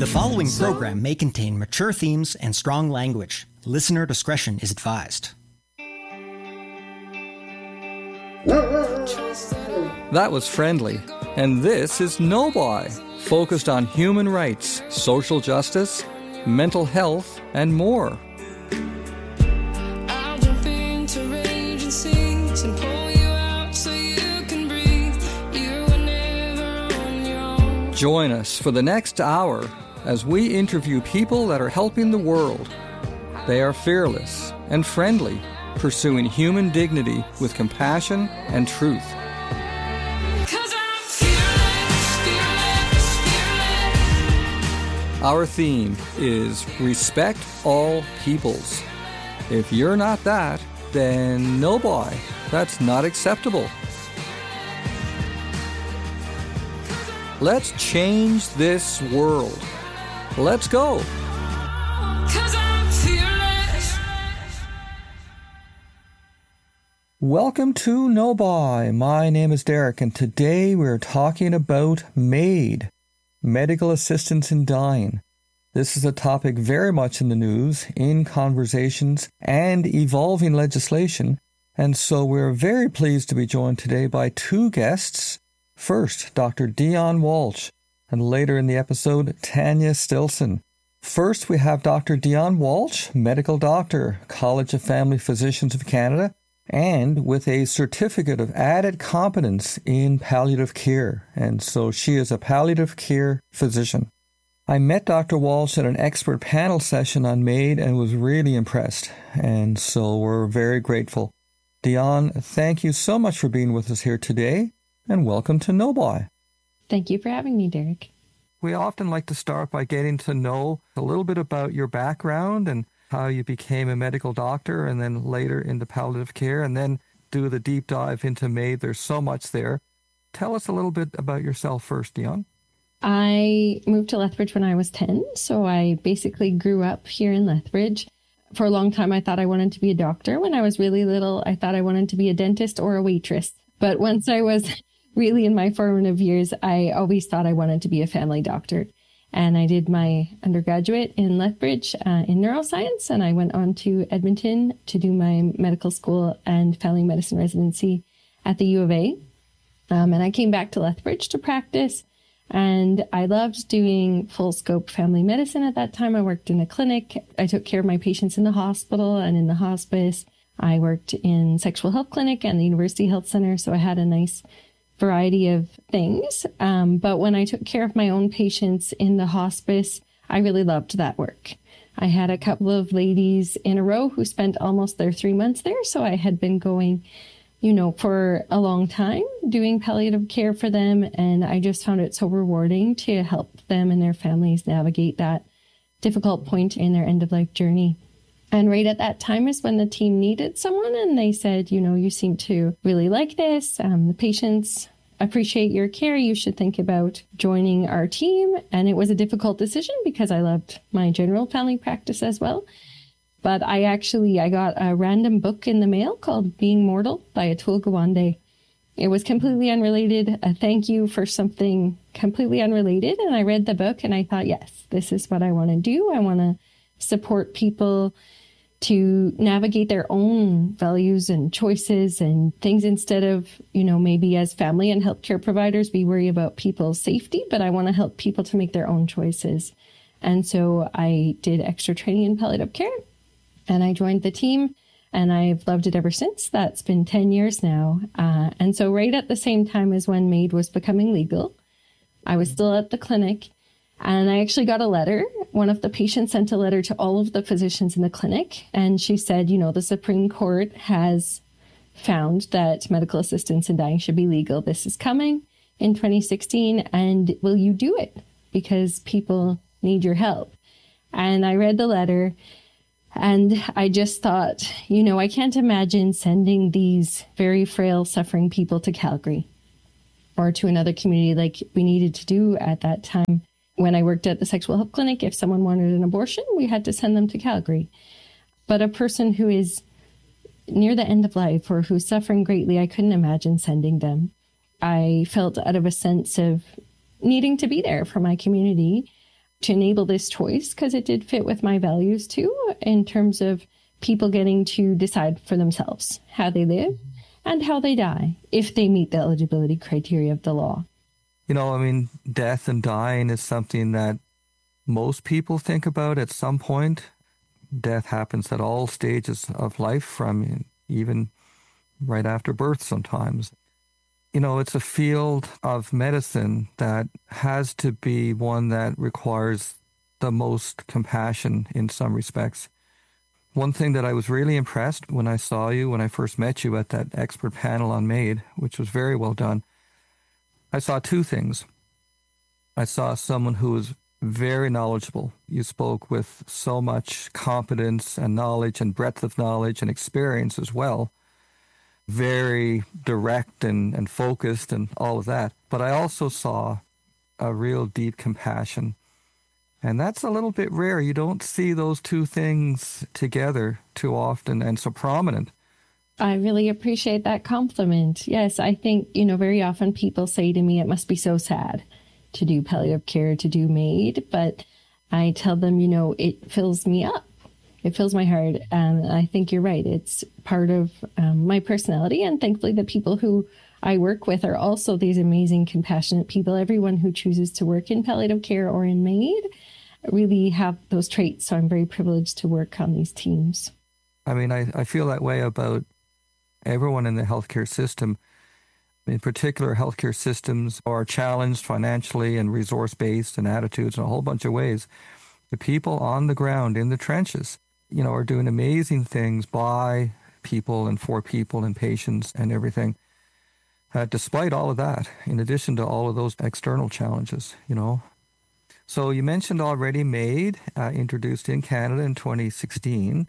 The following program may contain mature themes and strong language. Listener discretion is advised. That was Friendly, and this is Noboy, focused on human rights, social justice, mental health, and more. I'll jump into raging seas and pull you out so you can breathe. You were never on your own. Join us for the next hour as we interview people that are helping the world. They are fearless and friendly, pursuing human dignity with compassion and truth. 'Cause I'm fearless, fearless, fearless. Our theme is Respect All Peoples. If you're not that, then no boy, that's not acceptable. Let's change this world. Let's go. 'Cause I'm fearless. Welcome to No Boy. My name is Derek, and today we're talking about MAID, medical assistance in dying. This is a topic very much in the news, in conversations, and evolving legislation, and so we're very pleased to be joined today by two guests. First, Dr. Dion Walsh, and later in the episode, Tanya Stilson. First, we have Dr. Dion Walsh, medical doctor, College of Family Physicians of Canada, and with a certificate of added competence in palliative care. And so she is a palliative care physician. I met Dr. Walsh at an expert panel session on MAID and was really impressed. And so we're very grateful. Dion, thank you so much for being with us here today, and welcome to No Boy. Thank you for having me, Derek. We often like to start by getting to know a little bit about your background and how you became a medical doctor and then later into palliative care and then do the deep dive into MAID. There's so much there. Tell us a little bit about yourself first, Dion. I moved to Lethbridge when I was 10, so I basically grew up here in Lethbridge. For a long time, I thought I wanted to be a doctor. When I was really little, I thought I wanted to be a dentist or a waitress. But once I was really in my formative years, I always thought I wanted to be a family doctor. And I did my undergraduate in Lethbridge in neuroscience, and I went on to Edmonton to do my medical school and family medicine residency at the U of A. And I came back to Lethbridge to practice, and I loved doing full scope family medicine at that time. I worked in a clinic. I took care of my patients in the hospital and in the hospice. I worked in sexual health clinic and the University Health Center, so I had a nice variety of things. But when I took care of my own patients in the hospice, I really loved that work. I had a couple of ladies in a row who spent almost their 3 months there. So I had been going, for a long time doing palliative care for them. And I just found it so rewarding to help them and their families navigate that difficult point in their end of life journey. And right at that time is when the team needed someone, and they said, you seem to really like this. The patients appreciate your care. You should think about joining our team. And it was a difficult decision because I loved my general family practice as well. But I got a random book in the mail called Being Mortal by Atul Gawande. It was completely unrelated, a thank you for something completely unrelated. And I read the book and I thought, yes, this is what I want to do. I want to support people to navigate their own values and choices and things instead of, maybe as family and healthcare providers, we worry about people's safety, but I want to help people to make their own choices. And so I did extra training in palliative care and I joined the team and I've loved it ever since. That's been 10 years now. And so right at the same time as when MAID was becoming legal, I was still at the clinic. And I actually got a letter. One of the patients sent a letter to all of the physicians in the clinic. And she said, the Supreme Court has found that medical assistance in dying should be legal. This is coming in 2016. And will you do it? Because people need your help. And I read the letter and I just thought, I can't imagine sending these very frail, suffering people to Calgary or to another community like we needed to do at that time. When I worked at the sexual health clinic, if someone wanted an abortion, we had to send them to Calgary. But a person who is near the end of life or who's suffering greatly, I couldn't imagine sending them. I felt out of a sense of needing to be there for my community. to enable this choice because it did fit with my values too, in terms of people getting to decide for themselves how they live and how they die if they meet the eligibility criteria of the law. You know, I mean, death and dying is something that most people think about at some point. Death happens at all stages of life, from even right after birth sometimes. You know, it's a field of medicine that has to be one that requires the most compassion in some respects. One thing that I was really impressed when I saw you, when I first met you at that expert panel on MAID, which was very well done, I saw two things. I saw someone who was very knowledgeable. You spoke with so much competence and knowledge and breadth of knowledge and experience as well. Very direct and focused and all of that. But I also saw a real deep compassion. And that's a little bit rare. You don't see those two things together too often and so prominent. I really appreciate that compliment. Yes, I think, very often people say to me, it must be so sad to do palliative care, to do MAID. But I tell them, it fills me up. It fills my heart. And I think you're right. It's part of my personality. And thankfully, the people who I work with are also these amazing, compassionate people. Everyone who chooses to work in palliative care or in MAID really have those traits. So I'm very privileged to work on these teams. I mean, I feel that way about everyone in the healthcare system. In particular, healthcare systems are challenged financially and resource-based and attitudes in a whole bunch of ways. The people on the ground in the trenches, are doing amazing things by people and for people and patients and everything. Despite all of that, in addition to all of those external challenges, So you mentioned already MAID, introduced in Canada in 2016.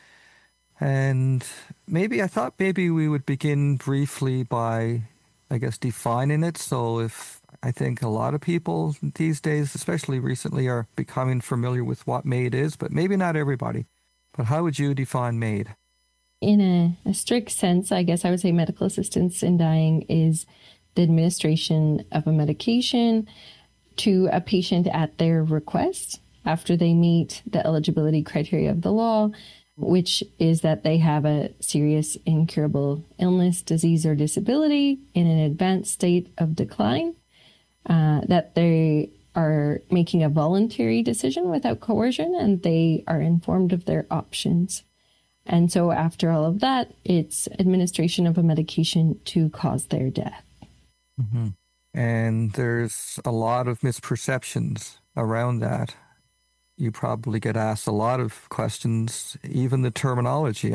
And I thought maybe we would begin briefly by, defining it. So I think a lot of people these days, especially recently, are becoming familiar with what MAID is, but maybe not everybody. But how would you define MAID? In a strict sense, I guess I would say medical assistance in dying is the administration of a medication to a patient at their request after they meet the eligibility criteria of the law, which is that they have a serious incurable illness, disease, or disability in an advanced state of decline, that they are making a voluntary decision without coercion, and they are informed of their options. And so after all of that, it's administration of a medication to cause their death. Mm-hmm. And there's a lot of misperceptions around that. You probably get asked a lot of questions, even the terminology.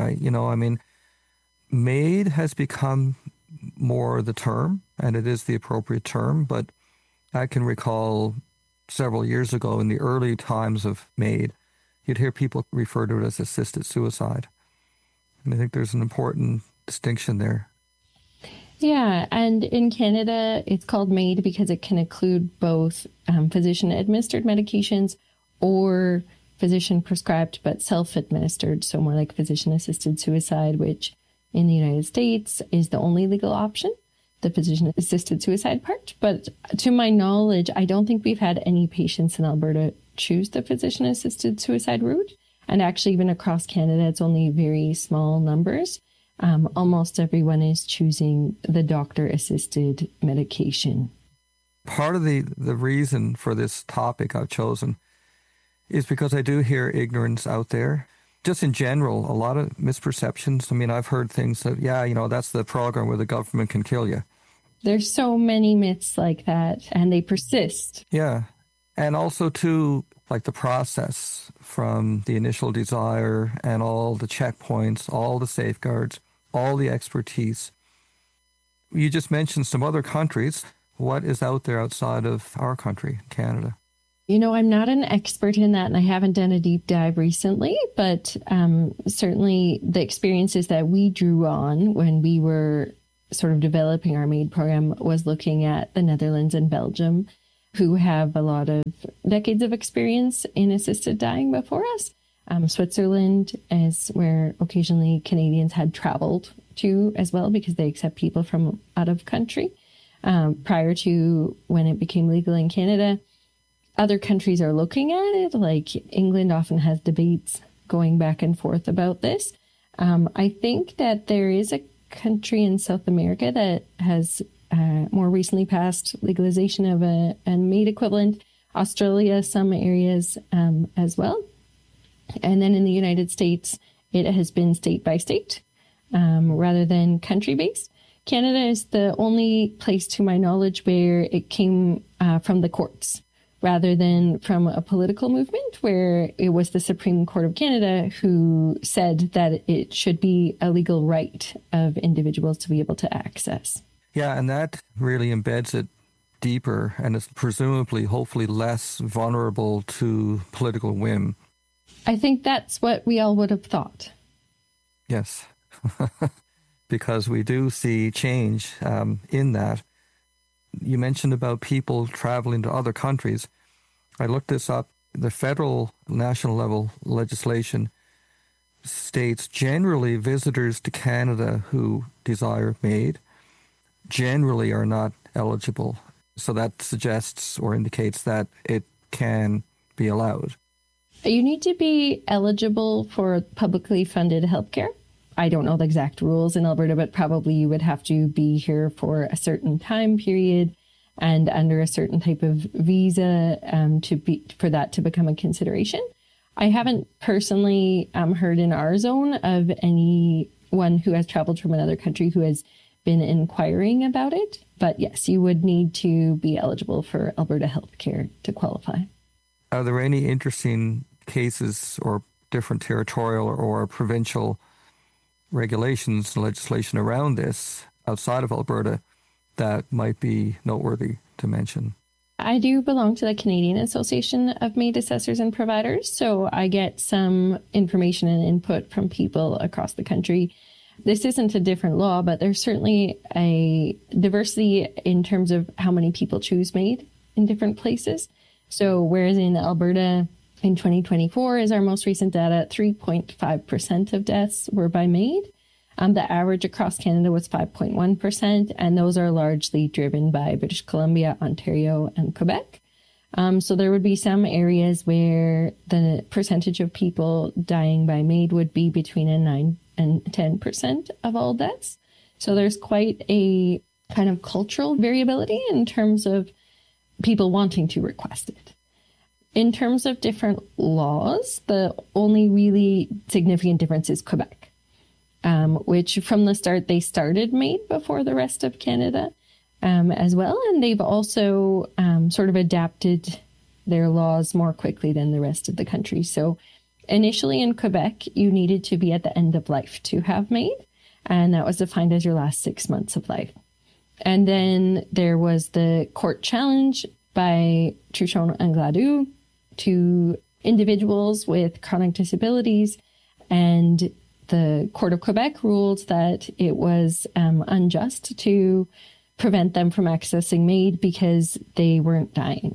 MAID has become more the term, and it is the appropriate term, but I can recall several years ago in the early times of MAID, you'd hear people refer to it as assisted suicide. And I think there's an important distinction there. Yeah, and in Canada, it's called MAID because it can include both physician-administered medications or physician-prescribed but self-administered, so more like physician-assisted suicide, which in the United States is the only legal option, the physician-assisted suicide part. But to my knowledge, I don't think we've had any patients in Alberta choose the physician-assisted suicide route. And actually, even across Canada, it's only very small numbers. Almost everyone is choosing the doctor-assisted medication. Part of the reason for this topic I've chosen is because I do hear ignorance out there. Just in general, a lot of misperceptions. I've heard things that, that's the program where the government can kill you. There's so many myths like that, and they persist. Yeah. And also, too, like the process from the initial desire and all the checkpoints, all the safeguards, all the expertise. You just mentioned some other countries. What is out there outside of our country, Canada? I'm not an expert in that, and I haven't done a deep dive recently, but certainly the experiences that we drew on when we were sort of developing our MAID program was looking at the Netherlands and Belgium, who have a lot of decades of experience in assisted dying before us. Switzerland is where occasionally Canadians had traveled to as well, because they accept people from out of country prior to when it became legal in Canada. other countries are looking at it. Like England often has debates going back and forth about this. I think that there is a country in South America that has more recently passed legalization of a maid equivalent. Australia, some areas as well. And then in the United States, it has been state by state rather than country based. Canada is the only place, to my knowledge, where it came from the courts rather than from a political movement, where it was the Supreme Court of Canada who said that it should be a legal right of individuals to be able to access. Yeah, and that really embeds it deeper and is presumably, hopefully, less vulnerable to political whim. I think that's what we all would have thought. Yes, because we do see change in that. You mentioned about people traveling to other countries. I looked this up. The federal national level legislation states generally visitors to Canada who desire MAID generally are not eligible. So that suggests or indicates that it can be allowed. You need to be eligible for publicly funded healthcare. I don't know the exact rules in Alberta, but probably you would have to be here for a certain time period and under a certain type of visa for that to become a consideration. I haven't personally heard in our zone of anyone who has traveled from another country who has been inquiring about it. But yes, you would need to be eligible for Alberta healthcare to qualify. Are there any interesting cases or different territorial or provincial regulations and legislation around this outside of Alberta that might be noteworthy to mention? I do belong to the Canadian Association of MAID Assessors and Providers, so I get some information and input from people across the country. This isn't a different law, but there's certainly a diversity in terms of how many people choose MAID in different places. So whereas in Alberta in 2024 is our most recent data, 3.5% of deaths were by MAID. The average across Canada was 5.1%, and those are largely driven by British Columbia, Ontario, and Quebec. So there would be some areas where the percentage of people dying by MAID would be between a 9 and 10% of all deaths. So there's quite a kind of cultural variability in terms of people wanting to request it. In terms of different laws, the only really significant difference is Quebec, which from the start, they started MAID before the rest of Canada as well. And they've also sort of adapted their laws more quickly than the rest of the country. So initially in Quebec, you needed to be at the end of life to have MAID, and that was defined as your last 6 months of life. And then there was the court challenge by Truchon and Gladue to individuals with chronic disabilities, and the Court of Quebec ruled that it was unjust to prevent them from accessing MAID because they weren't dying,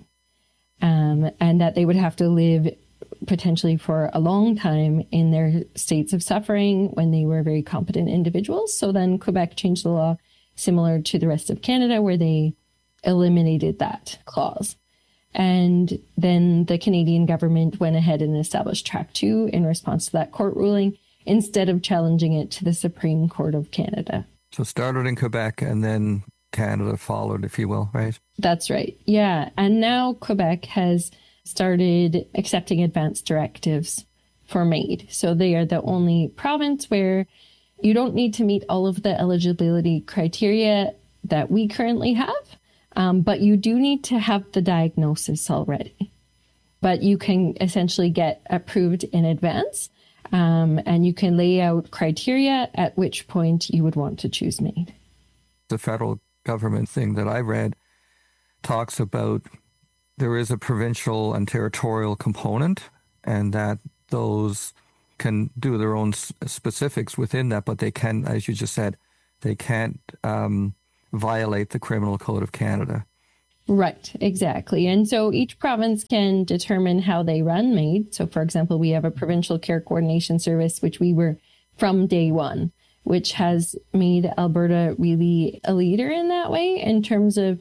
and that they would have to live potentially for a long time in their states of suffering when they were very competent individuals. So then Quebec changed the law similar to the rest of Canada, where they eliminated that clause. And then the Canadian government went ahead and established Track 2 in response to that court ruling, instead of challenging it to the Supreme Court of Canada. So started in Quebec and then Canada followed, if you will, right? That's right. Yeah. And now Quebec has started accepting advance directives for MAID. So they are the only province where you don't need to meet all of the eligibility criteria that we currently have, but you do need to have the diagnosis already. But you can essentially get approved in advance, and you can lay out criteria at which point you would want to choose MAID. The federal government thing that I read talks about there is a provincial and territorial component, and that those can do their own specifics within that, but they can, as you just said, they can't violate the Criminal Code of Canada. Right, exactly. And so each province can determine how they run MAID. So, for example, we have a provincial care coordination service, which we were from day one, which has made Alberta really a leader in that way in terms of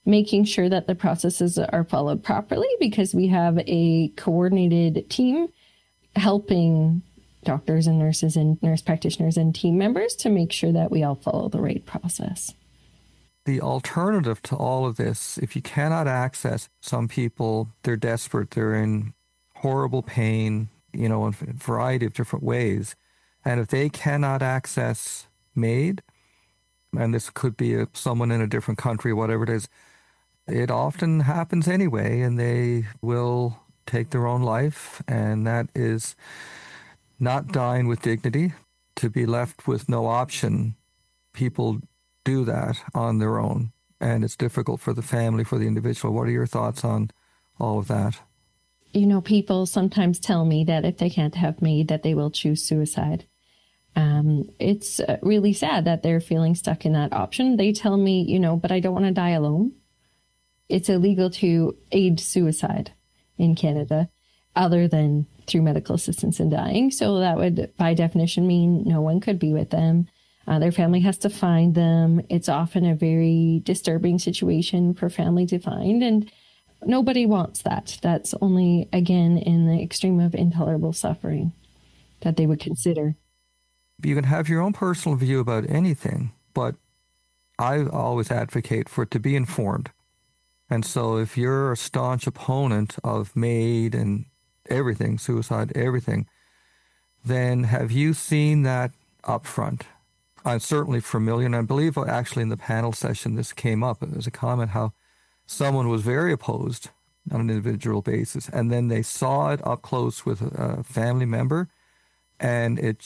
making sure that the processes are followed properly, because we have a coordinated team helping doctors and nurses and nurse practitioners and team members to make sure that we all follow the right process. The alternative to all of this, if you cannot access, some people, they're desperate, they're in horrible pain, in a variety of different ways. And if they cannot access MAID, and this could be someone in a different country, whatever it is, it often happens anyway, and they will take their own life. And that is not dying with dignity. To be left with no option, people do that on their own. And it's difficult for the family, for the individual. What are your thoughts on all of that? People sometimes tell me that if they can't have MAID, that they will choose suicide. It's really sad that they're feeling stuck in that option. They tell me, but I don't want to die alone. It's illegal to aid suicide in Canada other than through medical assistance in dying. So that would, by definition, mean no one could be with them. Their family has to find them. It's often a very disturbing situation for family to find, and nobody wants that. That's only, again, in the extreme of intolerable suffering that they would consider. You can have your own personal view about anything, but I always advocate for it to be informed. And so if you're a staunch opponent of MAID and everything, suicide, everything, then have you seen that up front? I'm certainly familiar, and I believe actually in the panel session this came up. There was a comment how someone was very opposed on an individual basis, and then they saw it up close with a family member, and it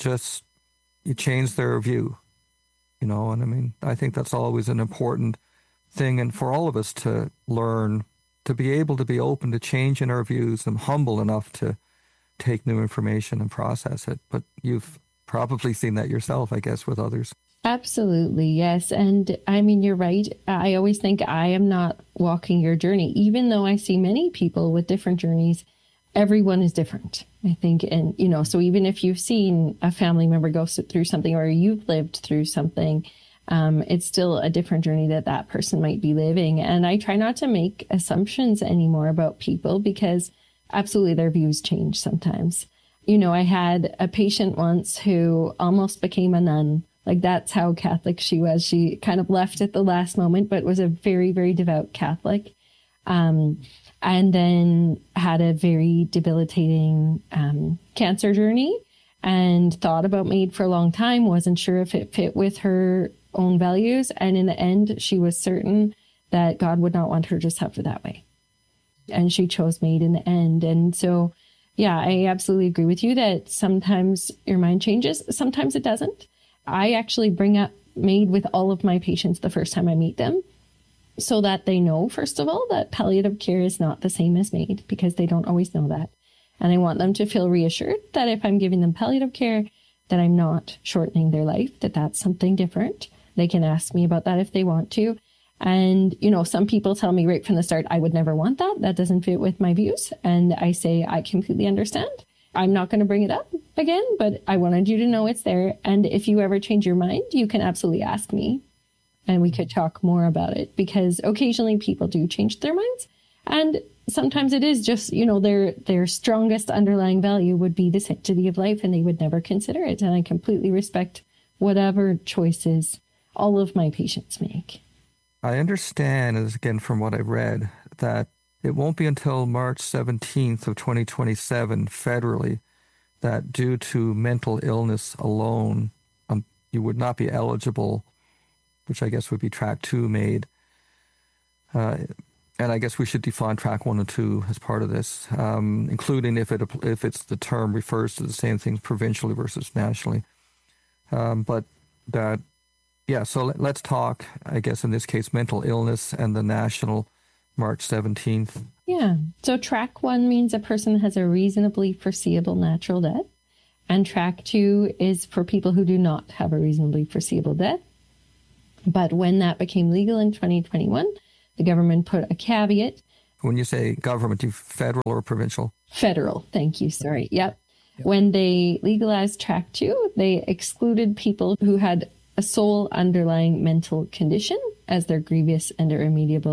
changed their view, and I mean, I think that's always an important thing, and for all of us to learn, to be able to be open to change in our views and humble enough to take new information and process it. But you've probably seen that yourself, I guess, with others. Absolutely, yes. And I mean, you're right. I always think I am not walking your journey, even though I see many people with different journeys. Everyone is different, I think. And, so even if you've seen a family member go through something or you've lived through something, it's still a different journey that person might be living. And I try not to make assumptions anymore about people, because absolutely their views change sometimes. I had a patient once who almost became a nun. Like, that's how Catholic she was. She kind of left at the last moment, but was a very, very devout Catholic. And then had a very debilitating cancer journey and thought about MAID for a long time, wasn't sure if it fit with her own values. And in the end, she was certain that God would not want her to suffer that way. And she chose MAID in the end. And so, yeah, I absolutely agree with you that sometimes your mind changes. Sometimes it doesn't. I actually bring up MAID with all of my patients the first time I meet them, so that they know, first of all, that palliative care is not the same as MAID, because they don't always know that. And I want them to feel reassured that if I'm giving them palliative care, that I'm not shortening their life, that that's something different. They can ask me about that if they want to. And, some people tell me right from the start, I would never want that. That doesn't fit with my views. And I say, I completely understand. I'm not going to bring it up again, but I wanted you to know it's there. And if you ever change your mind, you can absolutely ask me and we could talk more about it, because occasionally people do change their minds. And sometimes it is just, their strongest underlying value would be the sanctity of life, and they would never consider it. And I completely respect whatever choices all of my patients make. I understand, as again from what I've read, that it won't be until March 17th of 2027 federally that due to mental illness alone, you would not be eligible, which I guess would be track 2 MAID. And I guess we should define track 1 and 2 as part of this, including if it's the term refers to the same things provincially versus nationally. But that, yeah, so let's talk, I guess in this case, mental illness and the national March 17th. Yeah. So track 1 means a person has a reasonably foreseeable natural death. And track 2 is for people who do not have a reasonably foreseeable death. But when that became legal in 2021, the government put a caveat. When you say government, you federal or provincial? Federal. Thank you. Sorry. Yep. When they legalized track 2, they excluded people who had a sole underlying mental condition as their grievous and irremediable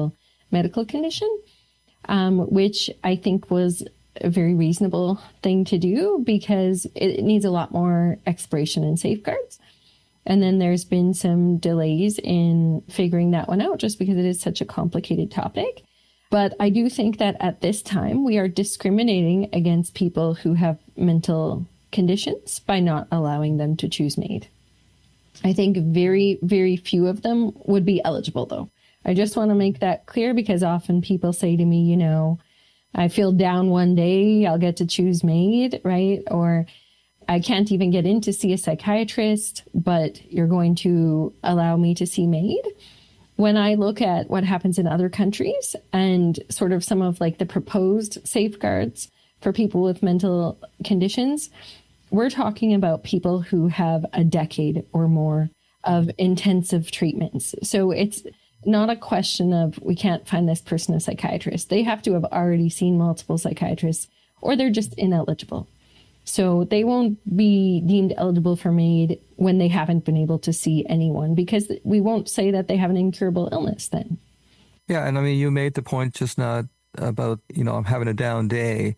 medical condition, which I think was a very reasonable thing to do because it needs a lot more exploration and safeguards. And then there's been some delays in figuring that one out just because it is such a complicated topic. But I do think that at this time, we are discriminating against people who have mental conditions by not allowing them to choose MAID. I think very, very few of them would be eligible, though. I just want to make that clear because often people say to me, you know, I feel down one day, I'll get to choose MAID, right? Or I can't even get in to see a psychiatrist, but you're going to allow me to see MAID. When I look at what happens in other countries and sort of some of like the proposed safeguards for people with mental conditions, we're talking about people who have a decade or more of intensive treatments. So it's not a question of we can't find this person a psychiatrist. They have to have already seen multiple psychiatrists or they're just ineligible. So they won't be deemed eligible for MAID when they haven't been able to see anyone because we won't say that they have an incurable illness then. Yeah, and I mean, you made the point just now about, you know, I'm having a down day,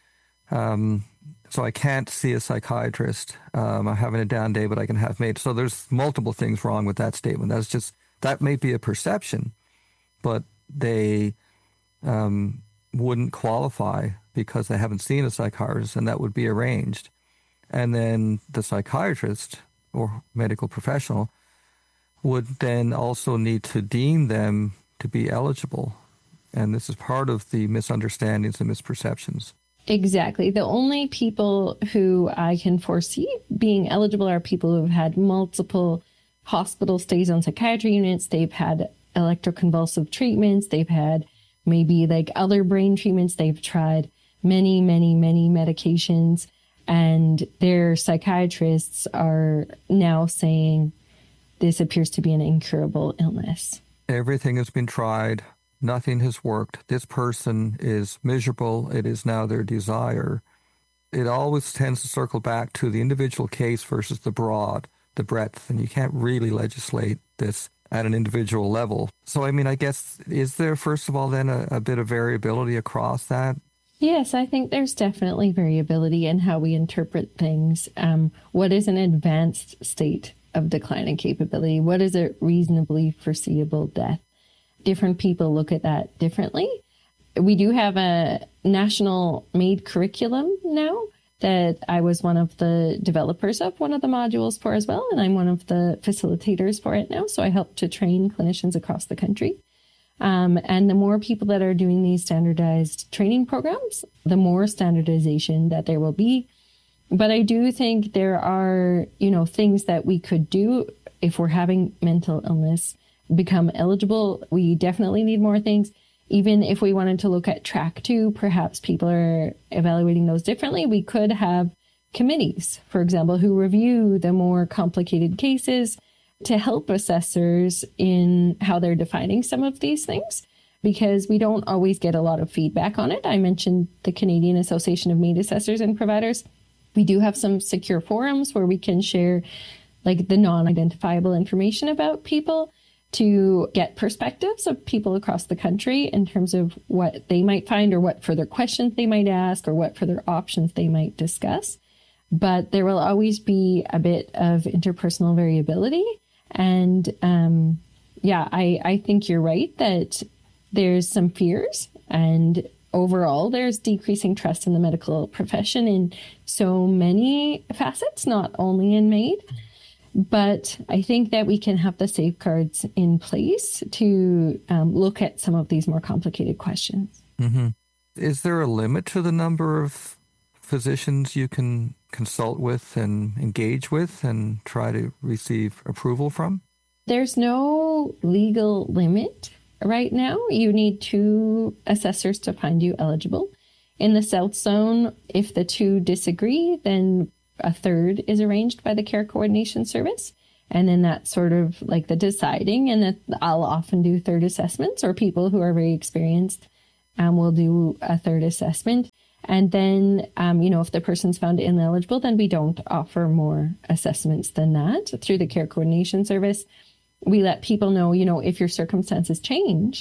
so I can't see a psychiatrist. I'm having a down day, but I can have MAID. So there's multiple things wrong with that statement. That may be a perception, but they wouldn't qualify because they haven't seen a psychiatrist, and that would be arranged. And then the psychiatrist or medical professional would then also need to deem them to be eligible. And this is part of the misunderstandings and misperceptions. Exactly. The only people who I can foresee being eligible are people who have had multiple hospital stays on psychiatry units. They've had electroconvulsive treatments. They've had maybe like other brain treatments. They've tried many, many, many medications. And their psychiatrists are now saying this appears to be an incurable illness. Everything has been tried. Nothing has worked. This person is miserable. It is now their desire. It always tends to circle back to the individual case versus the breadth, and you can't really legislate this at an individual level. So, I mean, I guess, is there, first of all, then a bit of variability across that? Yes, I think there's definitely variability in how we interpret things. What is an advanced state of decline in capability? What is a reasonably foreseeable death? Different people look at that differently. We do have a national MAID curriculum now that I was one of the developers of one of the modules for as well, and I'm one of the facilitators for it now. So I help to train clinicians across the country. And the more people that are doing these standardized training programs, the more standardization that there will be. But I do think there are, things that we could do if we're having mental illness become eligible. We definitely need more things. Even if we wanted to look at track 2, perhaps people are evaluating those differently. We could have committees, for example, who review the more complicated cases to help assessors in how they're defining some of these things, because we don't always get a lot of feedback on it. I mentioned the Canadian Association of MAID Assessors and Providers. We do have some secure forums where we can share like the non-identifiable information about people to get perspectives of people across the country in terms of what they might find or what further questions they might ask or what further options they might discuss. But there will always be a bit of interpersonal variability. And I think you're right that there's some fears, and overall there's decreasing trust in the medical profession in so many facets, not only in MAID. But I think that we can have the safeguards in place to look at some of these more complicated questions. Mm-hmm. Is there a limit to the number of physicians you can consult with and engage with and try to receive approval from? There's no legal limit right now. You need 2 assessors to find you eligible. In the South Zone, if the 2 disagree, then a third is arranged by the Care Coordination Service. And then that's sort of like the deciding, and that I'll often do third assessments, or people who are very experienced will do a third assessment. And then, if the person's found ineligible, then we don't offer more assessments than that. Through the Care Coordination Service, we let people know, if your circumstances change,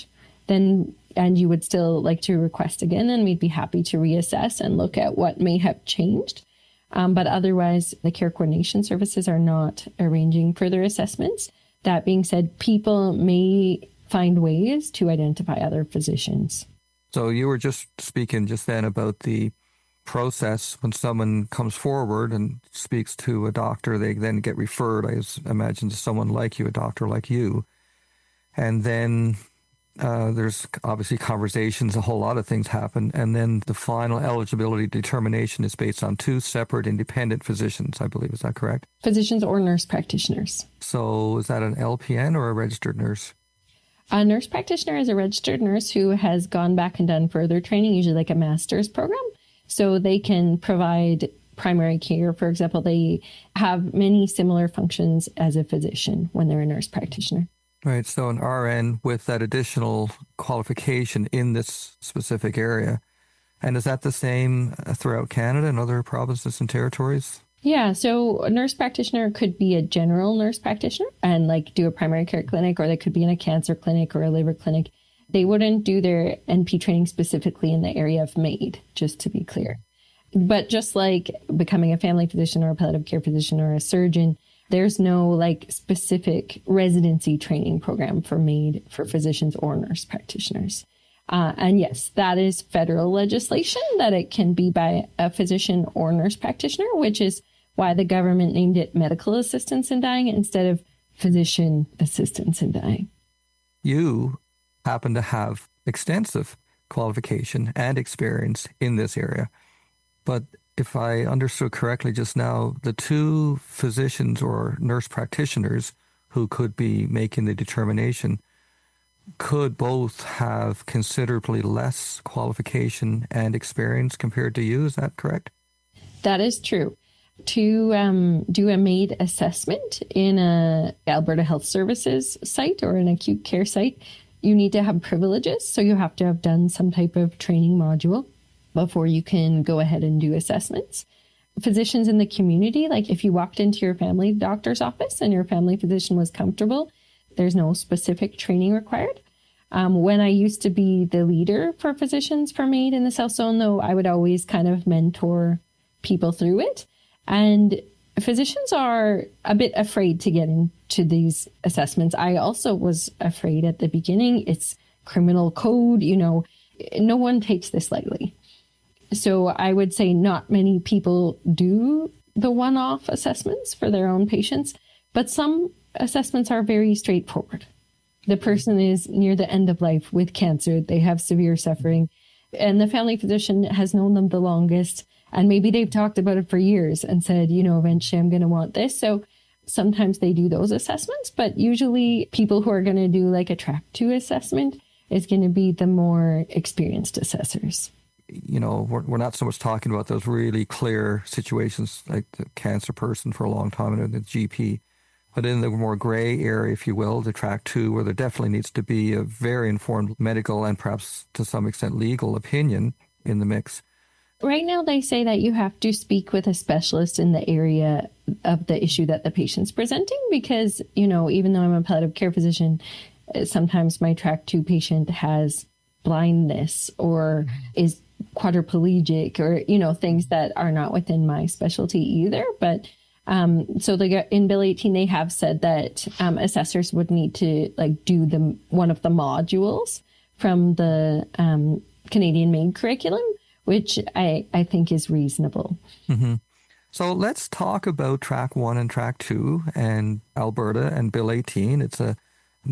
then and you would still like to request again, then we'd be happy to reassess and look at what may have changed. But otherwise, the care coordination services are not arranging further assessments. That being said, people may find ways to identify other physicians. So you were just speaking just then about the process when someone comes forward and speaks to a doctor, they then get referred, I imagine, to someone like you, a doctor like you. And then there's obviously conversations, a whole lot of things happen. And then the final eligibility determination is based on two separate independent physicians, I believe. Is that correct? Physicians or nurse practitioners. So is that an LPN or a registered nurse? A nurse practitioner is a registered nurse who has gone back and done further training, usually like a master's program. So they can provide primary care. For example, they have many similar functions as a physician when they're a nurse practitioner. Right. So an RN with that additional qualification in this specific area. And is that the same throughout Canada and other provinces and territories? Yeah. So a nurse practitioner could be a general nurse practitioner and like do a primary care clinic, or they could be in a cancer clinic or a liver clinic. They wouldn't do their NP training specifically in the area of MAID, just to be clear. But just like becoming a family physician or a palliative care physician or a surgeon, there's no like specific residency training program for MAID for physicians or nurse practitioners. And yes, that is federal legislation that it can be by a physician or nurse practitioner, which is why the government named it medical assistance in dying instead of physician assistance in dying. You happen to have extensive qualification and experience in this area. But if I understood correctly just now, the two physicians or nurse practitioners who could be making the determination could both have considerably less qualification and experience compared to you. Is that correct? That is true. To do a MAID assessment in a Alberta Health Services site or an acute care site, you need to have privileges. So you have to have done some type of training module before you can go ahead and do assessments. Physicians in the community, like if you walked into your family doctor's office and your family physician was comfortable, there's no specific training required. When I used to be the leader for physicians for MAID in the South Zone, though, I would always kind of mentor people through it. And physicians are a bit afraid to get into these assessments. I also was afraid at the beginning. It's criminal code, no one takes this lightly. So I would say not many people do the one-off assessments for their own patients, but some assessments are very straightforward. The person is near the end of life with cancer. They have severe suffering, and the family physician has known them the longest. And maybe they've talked about it for years and said, eventually I'm going to want this. So sometimes they do those assessments, but usually people who are going to do like a track 2 assessment is going to be the more experienced assessors. We're not so much talking about those really clear situations like the cancer person for a long time and the GP, but in the more gray area, if you will, the track 2, where there definitely needs to be a very informed medical and perhaps to some extent legal opinion in the mix. Right now, they say that you have to speak with a specialist in the area of the issue that the patient's presenting because, even though I'm a palliative care physician, sometimes my track 2 patient has blindness or is quadriplegic or, things that are not within my specialty either. But so in Bill 18, they have said that assessors would need to do one of the modules from the Canadian MAID curriculum, which I think is reasonable. Mm-hmm. So let's talk about Track 1 and Track 2 and Alberta and Bill 18. It's a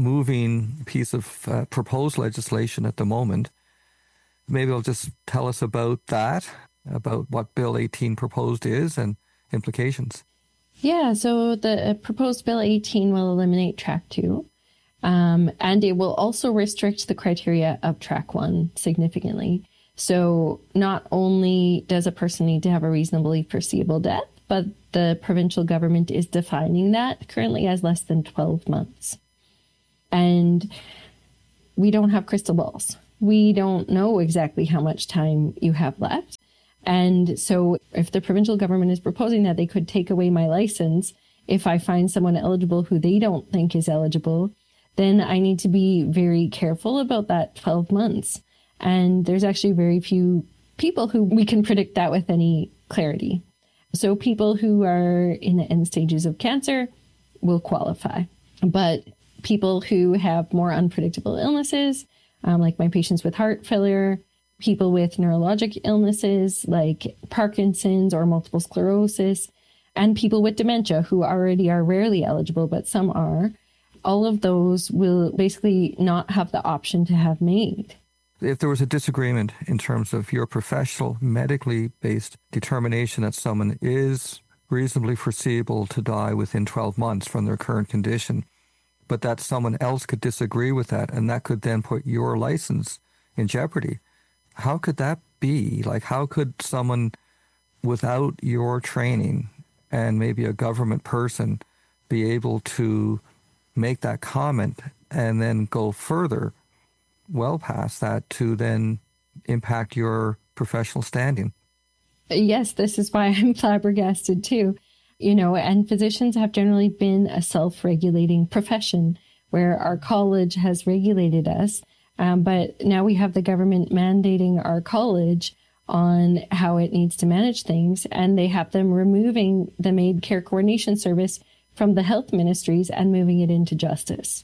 moving piece of proposed legislation at the moment. Maybe I'll just tell us about that, about what Bill 18 proposed is and implications. Yeah, so the proposed Bill 18 will eliminate Track 2, and it will also restrict the criteria of Track 1 significantly. So not only does a person need to have a reasonably foreseeable death, but the provincial government is defining that currently as less than 12 months. And we don't have crystal balls. We don't know exactly how much time you have left. And so if the provincial government is proposing that they could take away my license if I find someone eligible who they don't think is eligible, then I need to be very careful about that 12 months. And there's actually very few people who we can predict that with any clarity. So people who are in the end stages of cancer will qualify. But people who have more unpredictable illnesses, like my patients with heart failure, people with neurologic illnesses like Parkinson's or multiple sclerosis, and people with dementia who already are rarely eligible, but some are, all of those will basically not have the option to have MAID. If there was a disagreement in terms of your professional, medically based determination that someone is reasonably foreseeable to die within 12 months from their current condition, but that someone else could disagree with that, and that could then put your license in jeopardy, how could that be? Like, how could someone without your training and maybe a government person be able to make that comment and then go further well past that to then impact your professional standing? Yes, this is why I'm flabbergasted too. And physicians have generally been a self-regulating profession where our college has regulated us. But now we have the government mandating our college on how it needs to manage things. And they have them removing the MAID Care Coordination Service from the health ministries and moving it into justice.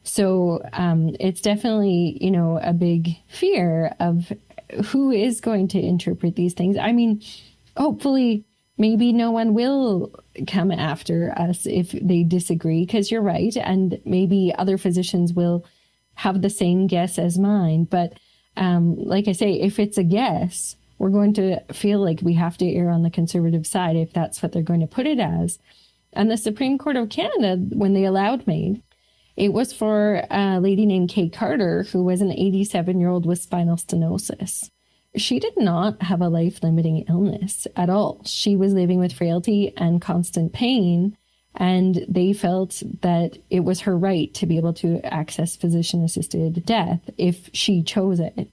So it's definitely, a big fear of who is going to interpret these things. I mean, hopefully, maybe no one will come after us if they disagree, because you're right. And maybe other physicians will have the same guess as mine. But like I say, if it's a guess, we're going to feel like we have to err on the conservative side if that's what they're going to put it as. And the Supreme Court of Canada, when they allowed MAID, it was for a lady named Kay Carter, who was an 87-year-old with spinal stenosis. She did not have a life-limiting illness at all. She was living with frailty and constant pain, and they felt that it was her right to be able to access physician-assisted death if she chose it.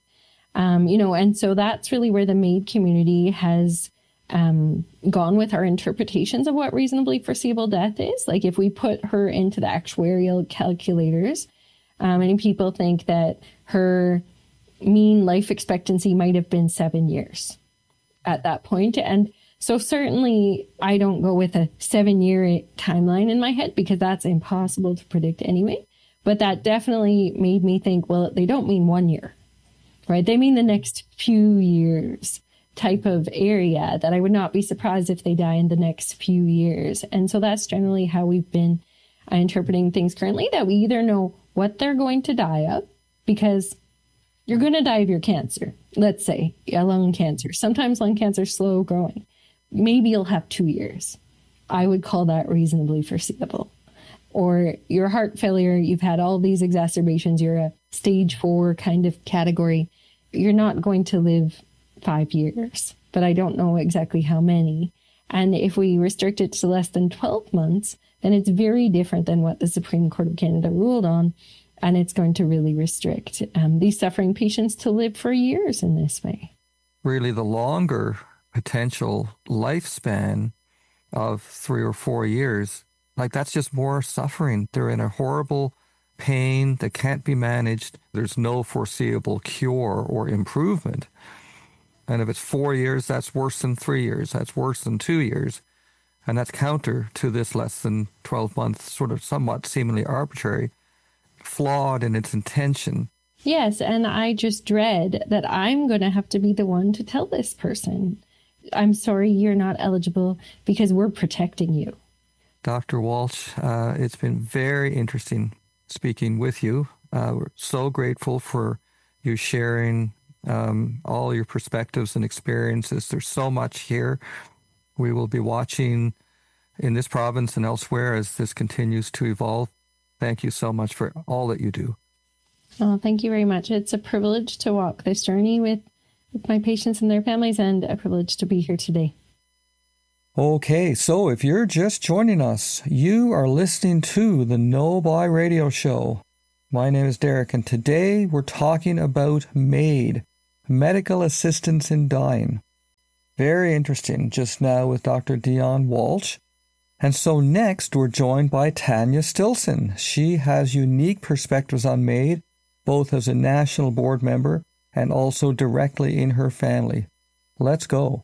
And so that's really where the MAID community has gone with our interpretations of what reasonably foreseeable death is. Like if we put her into the actuarial calculators, many people think that her mean life expectancy might have been 7 years at that point. And so certainly I don't go with a 7-year timeline in my head because that's impossible to predict anyway. But that definitely made me think, well, they don't mean 1 year, right? They mean the next few years type of area, that I would not be surprised if they die in the next few years. And so that's generally how we've been interpreting things currently, that we either know what they're going to die of, because you're going to die of your cancer. Let's say a lung cancer. Sometimes lung cancer is slow growing. Maybe you'll have 2 years. I would call that reasonably foreseeable. Or your heart failure, you've had all these exacerbations, you're a stage 4 kind of category. You're not going to live 5 years, but I don't know exactly how many. And if we restrict it to less than 12 months, then it's very different than what the Supreme Court of Canada ruled on. And it's going to really restrict these suffering patients to live for years in this way. Really, the longer potential lifespan of 3 or 4 years, like that's just more suffering. They're in a horrible pain that can't be managed. There's no foreseeable cure or improvement. And if it's 4 years, that's worse than 3 years. That's worse than 2 years. And that's counter to this less than 12 months, sort of somewhat seemingly arbitrary, flawed in its intention. Yes, and I just dread that I'm going to have to be the one to tell this person, I'm sorry, you're not eligible because we're protecting you. Dr. Walsh, it's been very interesting speaking with you. We're so grateful for you sharing all your perspectives and experiences. There's so much here. We will be watching in this province and elsewhere as this continues to evolve. Thank you so much for all that you do. Oh, thank you very much. It's a privilege to walk this journey with my patients and their families, and a privilege to be here today. Okay, so if you're just joining us, you are listening to the No Buy Radio Show. My name is Derek, and today we're talking about MAID, Medical Assistance in Dying. Very interesting just now with Dr. Dion Walsh. And so next, we're joined by Tanya Stilson. She has unique perspectives on MAID, both as a national board member and also directly in her family. Let's go.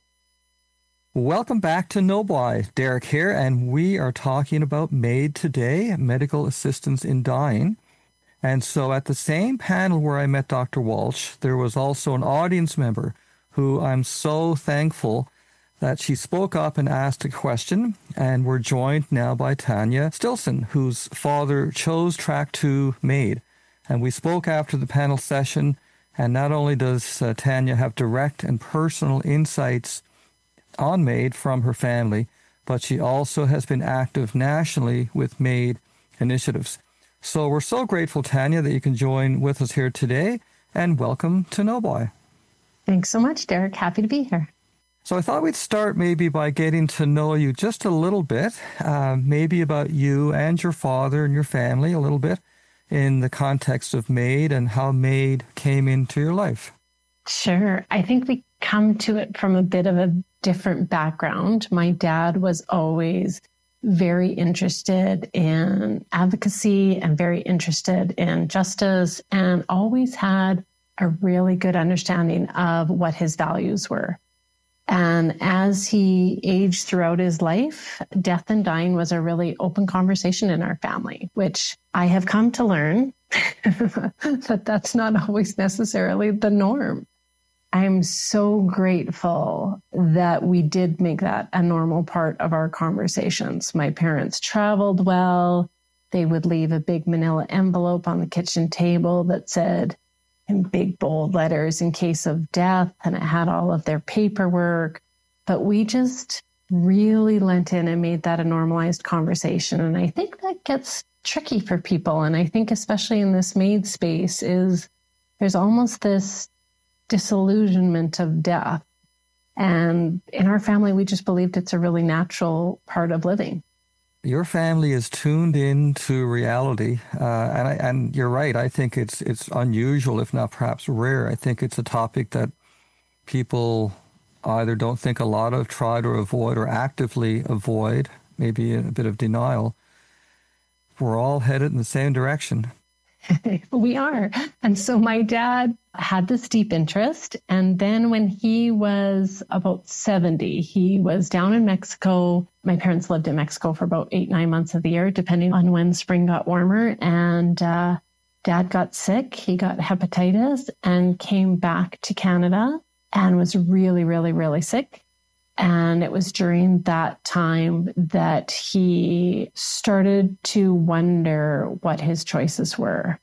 Welcome back to Nobi. Derek here, and we are talking about MAID today, Medical Assistance in Dying. And so at the same panel where I met Dr. Walsh, there was also an audience member who I'm so thankful that she spoke up and asked a question, and we're joined now by Tanya Stilson, whose father chose Track 2 MAID. And we spoke after the panel session, and not only does Tanya have direct and personal insights on MAID from her family, but she also has been active nationally with MAID initiatives. So we're so grateful, Tanya, that you can join with us here today, and welcome to Nobi. Thanks so much, Derek. Happy to be here. So I thought we'd start maybe by getting to know you just a little bit, maybe about you and your father and your family a little bit in the context of MAID and how MAID came into your life. Sure. I think we come to it from a bit of a different background. My dad was always very interested in advocacy and very interested in justice, and always had a really good understanding of what his values were. And as he aged throughout his life, death and dying was a really open conversation in our family, which I have come to learn that that's not always necessarily the norm. I'm so grateful that we did make that a normal part of our conversations. My parents traveled well. They would leave a big manila envelope on the kitchen table that said, in big bold letters, in case of death, and it had all of their paperwork. But we just really lent in and made that a normalized conversation. And I think that gets tricky for people. And I think especially in this MAID space is there's almost this disillusionment of death. And in our family, we just believed it's a really natural part of living. Your family is tuned into reality, and you're right. I think it's unusual, if not perhaps rare. I think it's a topic that people either don't think a lot of, try to avoid, or actively avoid, maybe a bit of denial. We're all headed in the same direction. We are. And so my dad had this deep interest. And then when he was about 70, he was down in Mexico. My parents lived in Mexico for about 8-9 months of the year, depending on when spring got warmer. And Dad got sick. He got hepatitis and came back to Canada and was really, really, really sick. And it was during that time that he started to wonder what his choices were.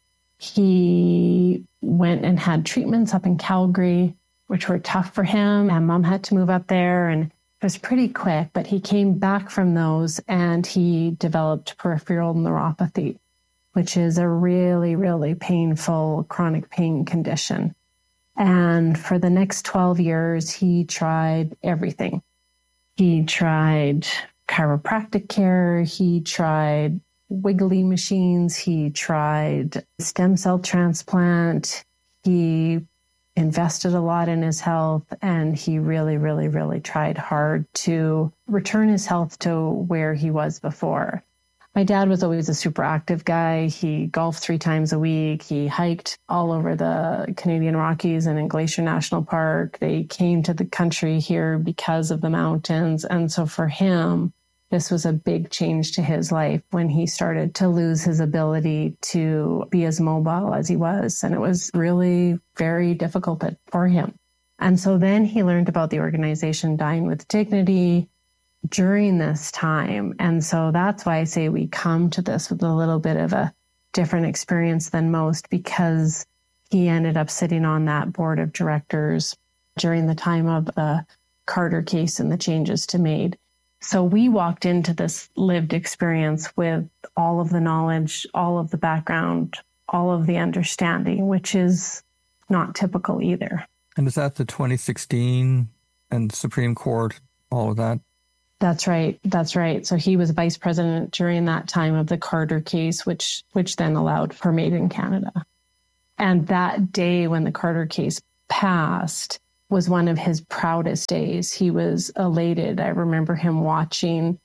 He went and had treatments up in Calgary, which were tough for him. And Mom had to move up there, and it was pretty quick. But he came back from those and he developed peripheral neuropathy, which is a really, really painful chronic pain condition. And for the next 12 years, he tried everything. He tried chiropractic care. He tried wiggly machines. He tried stem cell transplant. He invested a lot in his health, and he really, really, really tried hard to return his health to where he was before. My dad was always a super active guy. He golfed 3 times a week. He hiked all over the Canadian Rockies and in Glacier National Park. They came to the country here because of the mountains. And so for him, this was a big change to his life when he started to lose his ability to be as mobile as he was. And it was really very difficult for him. And so then he learned about the organization Dying with Dignity during this time. And so that's why I say we come to this with a little bit of a different experience than most, because he ended up sitting on that board of directors during the time of the Carter case and the changes to MAID. So we walked into this lived experience with all of the knowledge, all of the background, all of the understanding, which is not typical either. And is that the 2016 and Supreme Court, all of that? That's right. That's right. So he was vice president during that time of the Carter case, which then allowed for MAID in Canada. And that day when the Carter case passed was one of his proudest days. He was elated. I remember him watching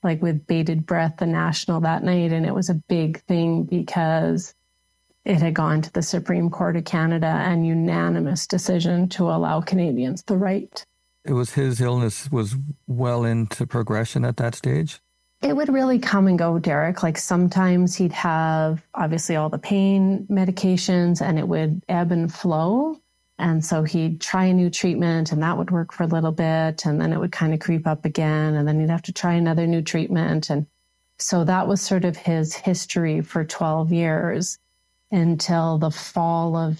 like with bated breath, the National that night. And it was a big thing because it had gone to the Supreme Court of Canada and unanimous decision to allow Canadians the right. It was his illness was well into progression at that stage? It would really come and go, Derek. Like sometimes he'd have obviously all the pain medications and it would ebb and flow. And so he'd try a new treatment and that would work for a little bit. And then it would kind of creep up again. And then he'd have to try another new treatment. And so that was sort of his history for 12 years until the fall of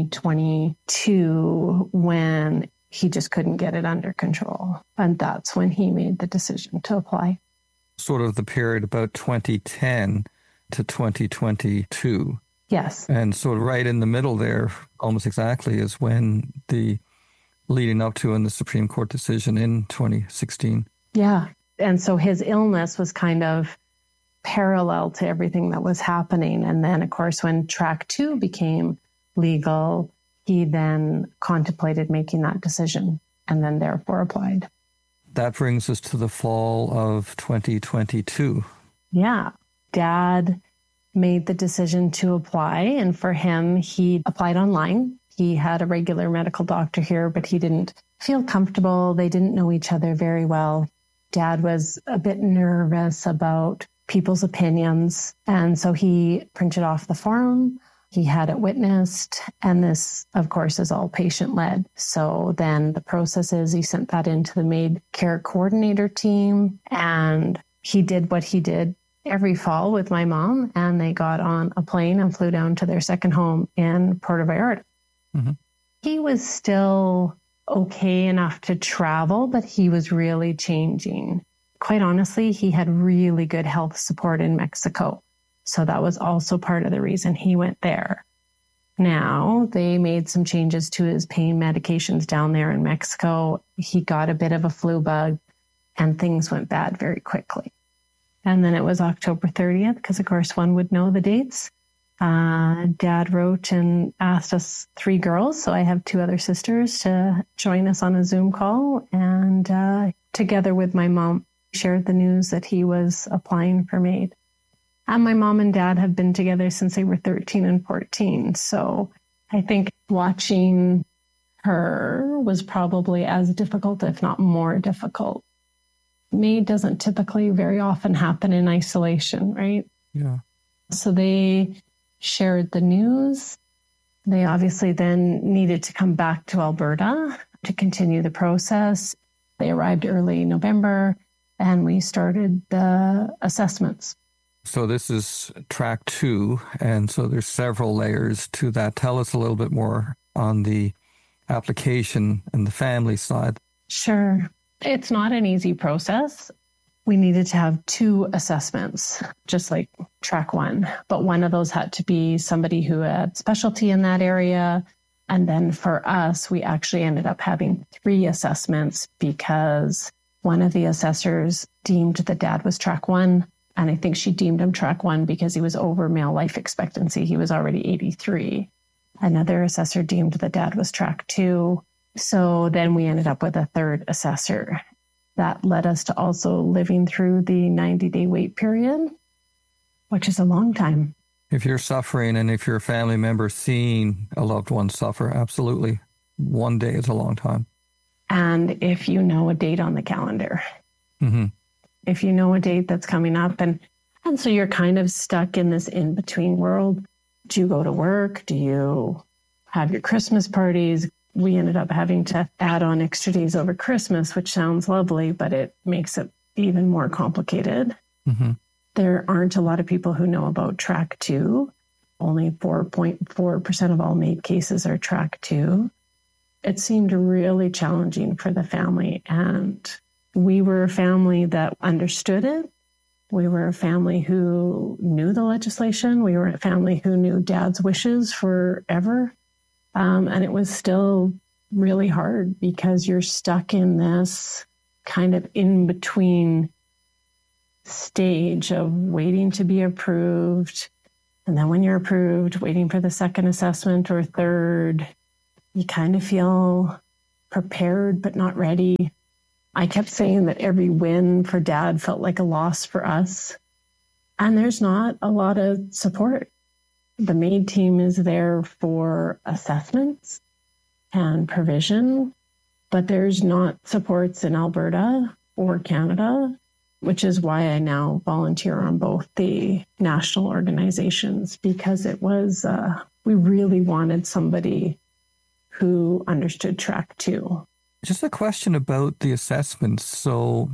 2022 when he just couldn't get it under control. And that's when he made the decision to apply. Sort of the period about 2010 to 2022. Yes. And so right in the middle there, almost exactly, is when the leading up to in the Supreme Court decision in 2016. Yeah. And so his illness was kind of parallel to everything that was happening. And then, of course, when Track 2 became legal, he then contemplated making that decision and then therefore applied. That brings us to the fall of 2022. Yeah. Dad made the decision to apply. And for him, he applied online. He had a regular medical doctor here, but he didn't feel comfortable. They didn't know each other very well. Dad was a bit nervous about people's opinions. And so he printed off the form. He had it witnessed. And this, of course, is all patient-led. So then the process is he sent that into the MAID Care Coordinator team. And he did what he did every fall with my mom. And they got on a plane and flew down to their second home in Puerto Vallarta. Mm-hmm. He was still okay enough to travel, but he was really changing. Quite honestly, he had really good health support in Mexico. So that was also part of the reason he went there. Now, they made some changes to his pain medications down there in Mexico. He got a bit of a flu bug and things went bad very quickly. And then it was October 30th, because of course one would know the dates. Dad wrote and asked us 3 girls, so I have 2 other sisters, to join us on a Zoom call. And together with my mom, shared the news that he was applying for MAID. And my mom and dad have been together since they were 13 and 14. So I think watching her was probably as difficult, if not more difficult. MAID doesn't typically very often happen in isolation, right? Yeah. So they shared the news. They obviously then needed to come back to Alberta to continue the process. They arrived early November and we started the assessments. So this is Track 2, and so there's several layers to that. Tell us a little bit more on the application and the family side. Sure. It's not an easy process. We needed to have 2 assessments, just like Track 1. But one of those had to be somebody who had specialty in that area. And then for us, we actually ended up having 3 assessments because one of the assessors deemed that Dad was Track 1. And I think she deemed him Track 1 because he was over male life expectancy. He was already 83. Another assessor deemed that Dad was Track 2. So then we ended up with a 3rd assessor. That led us to also living through the 90-day wait period, which is a long time. If you're suffering and if you're a family member seeing a loved one suffer, absolutely. 1 day is a long time. And if you know a date on the calendar. Mm-hmm. If you know a date that's coming up. And so you're kind of stuck in this in-between world. Do you go to work? Do you have your Christmas parties? We ended up having to add on extra days over Christmas, which sounds lovely, but it makes it even more complicated. Mm-hmm. There aren't a lot of people who know about Track 2. Only 4.4% of all MAID cases are Track 2. It seemed really challenging for the family, and we were a family that understood it. We were a family who knew the legislation. We were a family who knew Dad's wishes forever. And it was still really hard because you're stuck in this kind of in-between stage of waiting to be approved. And then when you're approved, waiting for the 2nd assessment or 3rd, you kind of feel prepared but not ready. I kept saying that every win for Dad felt like a loss for us. And there's not a lot of support. The MAID team is there for assessments and provision, but there's not supports in Alberta or Canada, which is why I now volunteer on both the national organizations, because it was, we really wanted somebody who understood track 2. Just a question about the assessments. So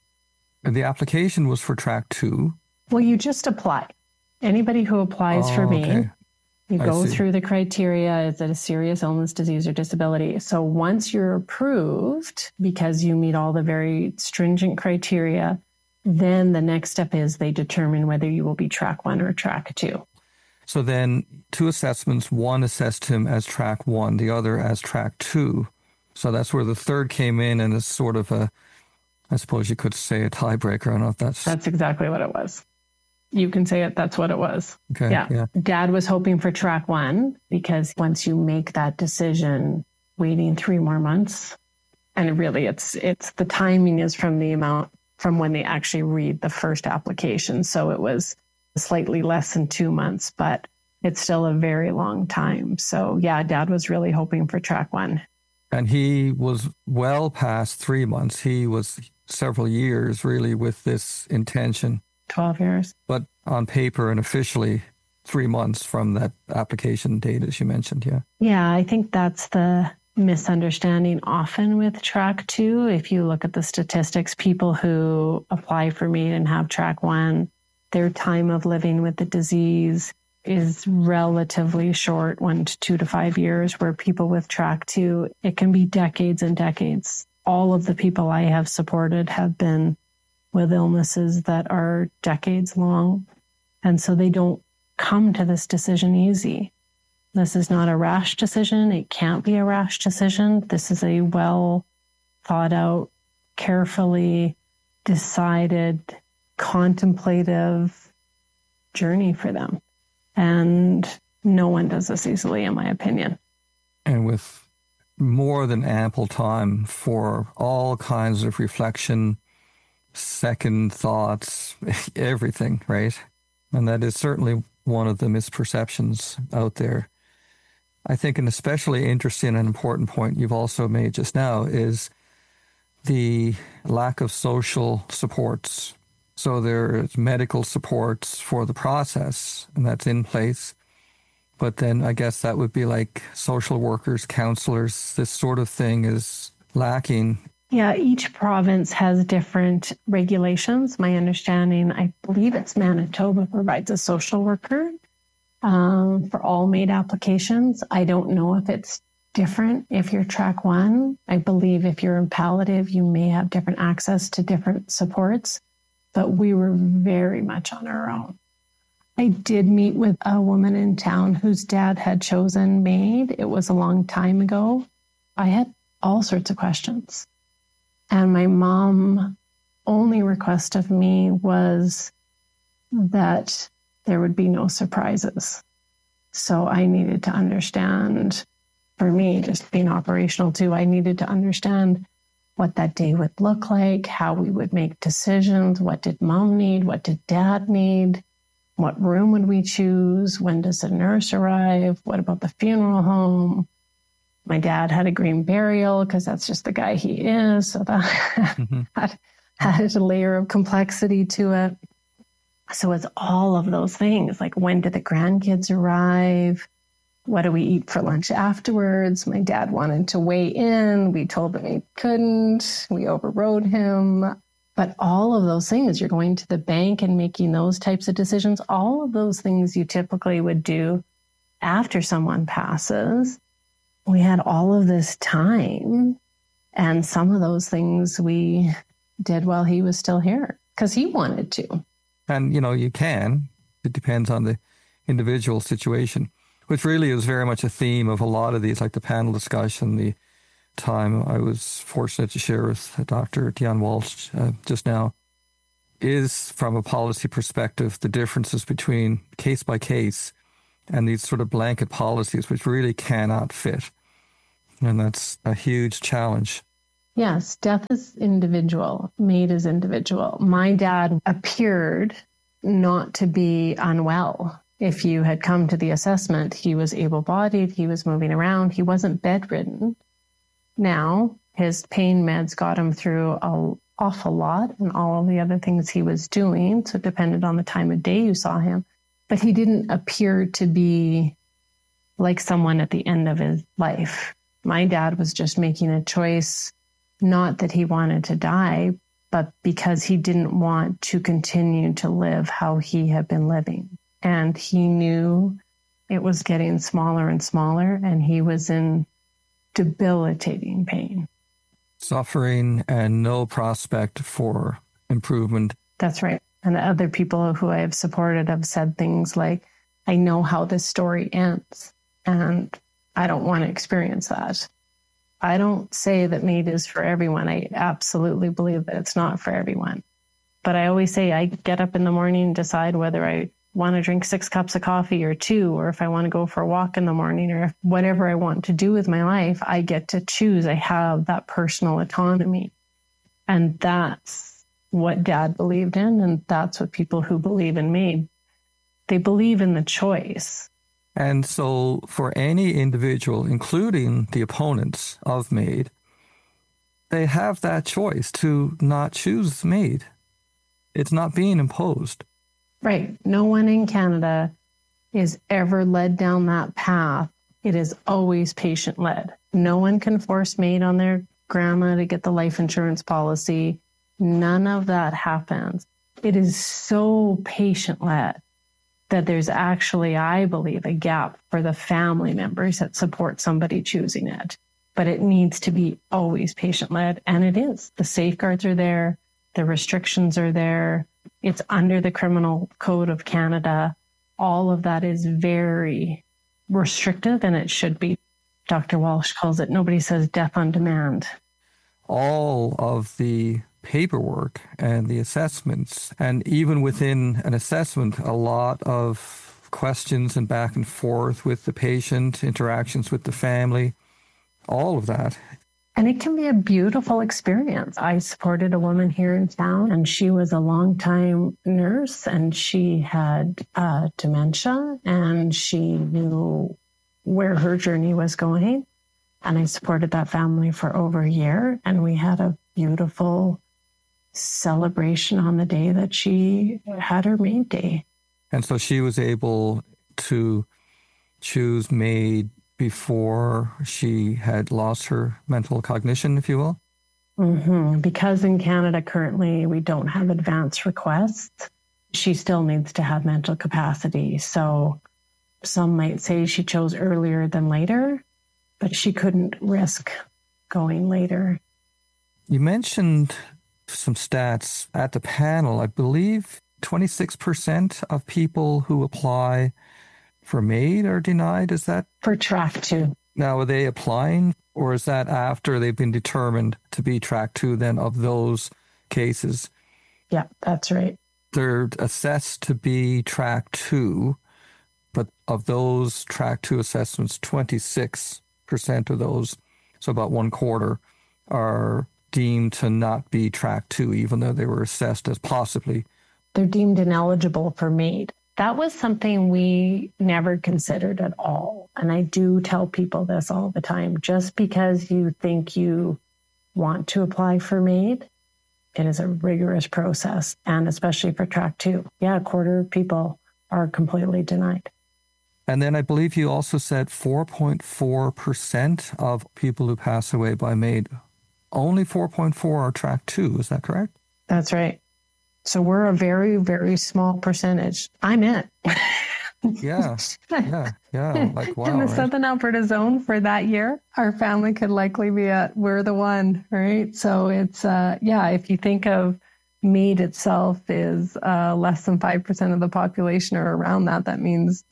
the application was for track 2. Well, you just apply. Anybody who applies for MAID, okay. you go through the criteria. Is it a serious illness, disease, or disability? So once you're approved, because you meet all the very stringent criteria, then the next step is they determine whether you will be track 1 or track 2. So then 2 assessments, one assessed him as track 1, the other as track 2. So that's where the third came in, and it's sort of a, I suppose you could say, a tiebreaker. I don't know if That's exactly what it was. You can say it. That's what it was. Okay. Yeah. Dad was hoping for track 1, because once you make that decision, waiting 3 more months, and really it's the timing is from when they actually read the first application. So it was slightly less than 2 months, but it's still a very long time. So yeah, Dad was really hoping for track 1. And he was well past 3 months. He was several years really with this intention. 12 years. But on paper and officially 3 months from that application date, as you mentioned, yeah. Yeah, I think that's the misunderstanding often with track 2. If you look at the statistics, people who apply for MAID and have track 1, their time of living with the disease is relatively short, 1 to 2 to 5 years, where people with track 2, it can be decades and decades. All of the people I have supported have been with illnesses that are decades long. And so they don't come to this decision easy. This is not a rash decision. It can't be a rash decision. This is a well thought out, carefully decided, contemplative journey for them. And no one does this easily, in my opinion. And with more than ample time for all kinds of reflection, second thoughts, everything, right? And that is certainly one of the misperceptions out there. I think an especially interesting and important point you've also made just now is the lack of social supports. So there's medical supports for the process, and that's in place. But then I guess that would be like social workers, counselors, this sort of thing is lacking. Yeah, each province has different regulations. My understanding, I believe it's Manitoba provides a social worker for all MAID applications. I don't know if it's different if you're track 1. I believe if you're in palliative, you may have different access to different supports, but we were very much on our own. I did meet with a woman in town whose dad had chosen MAID. It was a long time ago. I had all sorts of questions. And my mom only request of me was that there would be no surprises. So I needed to understand, for me, just being operational too, I needed to understand what that day would look like, how we would make decisions, what did mom need, what did dad need, what room would we choose, when does the nurse arrive, what about the funeral home. My dad had a green burial because that's just the guy he is. So that had a layer of complexity to it. So it's all of those things. Like, when do the grandkids arrive? What do we eat for lunch afterwards? My dad wanted to weigh in. We told him he couldn't. We overrode him. But all of those things, you're going to the bank and making those types of decisions. All of those things you typically would do after someone passes. We had all of this time, and some of those things we did while he was still here because he wanted to. And, you know, you can. It depends on the individual situation, which really is very much a theme of a lot of these, like the panel discussion, the time I was fortunate to share with Dr. Dion Walsh just now, is from a policy perspective, the differences between case by case and these sort of blanket policies, which really cannot fit. And that's a huge challenge. Yes, death is individual. MAID is individual. My dad appeared not to be unwell. If you had come to the assessment, he was able-bodied, he was moving around, he wasn't bedridden. Now, his pain meds got him through an awful lot and all of the other things he was doing, so it depended on the time of day you saw him. But he didn't appear to be like someone at the end of his life. My dad was just making a choice, not that he wanted to die, but because he didn't want to continue to live how he had been living. And he knew it was getting smaller and smaller, and he was in debilitating pain. Suffering and no prospect for improvement. That's right. And the other people who I have supported have said things like, I know how this story ends, and I don't want to experience that. I don't say that MAID is for everyone. I absolutely believe that it's not for everyone. But I always say I get up in the morning and decide whether I want to drink 6 cups of coffee or 2, or if I want to go for a walk in the morning, or if whatever I want to do with my life, I get to choose. I have that personal autonomy. And that's what Dad believed in. And that's what people who believe in MAID, they believe in the choice. And so for any individual, including the opponents of MAID, they have that choice to not choose MAID. It's not being imposed. Right. No one in Canada is ever led down that path. It is always patient-led. No one can force MAID on their grandma to get the life insurance policy. None of that happens. It is so patient-led that there's actually, I believe, a gap for the family members that support somebody choosing it. But it needs to be always patient-led, and it is. The safeguards are there. The restrictions are there. It's under the Criminal Code of Canada. All of that is very restrictive, and it should be. Dr. Walsh calls it, nobody says death on demand. All of the paperwork and the assessments, and even within an assessment, a lot of questions and back and forth with the patient, interactions with the family, all of that. And it can be a beautiful experience. I supported a woman here in town, and she was a longtime nurse, and she had dementia, and she knew where her journey was going. And I supported that family for over a year, and we had a beautiful celebration on the day that she had her MAID day. And so she was able to choose MAID before she had lost her mental cognition, if you will? Mm-hmm. Because in Canada currently we don't have advance requests, she still needs to have mental capacity. So some might say she chose earlier than later, but she couldn't risk going later. You mentioned some stats at the panel. I believe 26% of people who apply for MAID are denied. Is that for track 2? Now, are they applying, or is that after they've been determined to be track 2 then of those cases? Yeah, that's right. They're assessed to be track 2, but of those track 2 assessments, 26% of those, so about 1/4, are deemed to not be track 2, even though they were assessed as possibly. They're deemed ineligible for MAID. That was something we never considered at all. And I do tell people this all the time. Just because you think you want to apply for MAID, it is a rigorous process, and especially for track 2. Yeah, 1/4 of people are completely denied. And then I believe you also said 4.4% of people who pass away by MAID, only 4.4 are track 2. Is that correct? That's right. So we're a very, very small percentage. I'm it. Yeah. Like, wow. In the right? Southern Alberta zone for that year, our family could likely be at, we're the one, right? So it's, if you think of MAID itself is less than 5% of the population or around that, that means,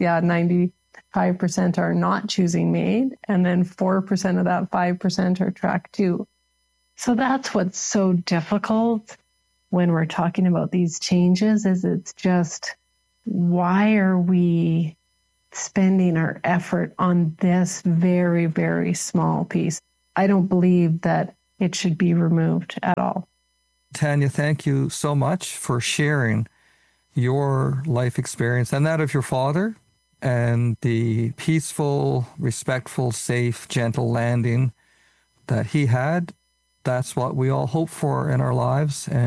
95% are not choosing MAID. And then 4% of that 5% are track 2. So that's what's so difficult when we're talking about these changes, is it's just, why are we spending our effort on this very, very small piece? I don't believe that it should be removed at all. Tanya, thank you so much for sharing your life experience and that of your father and the peaceful, respectful, safe, gentle landing that he had. That's what we all hope for in our lives. And